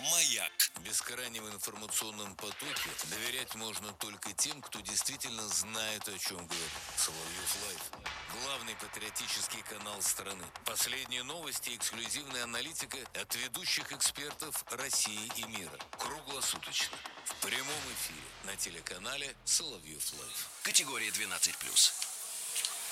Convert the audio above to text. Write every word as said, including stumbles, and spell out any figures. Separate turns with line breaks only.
Маяк.
В бескрайнем информационном потоке доверять можно только тем, кто действительно знает, о чем говорит. Соловьев Лайв. Главный патриотический канал страны. Последние новости и эксклюзивная аналитика от ведущих экспертов России и мира. Круглосуточно. В прямом эфире на телеканале Соловьев Лайв.
Категория двенадцать плюс.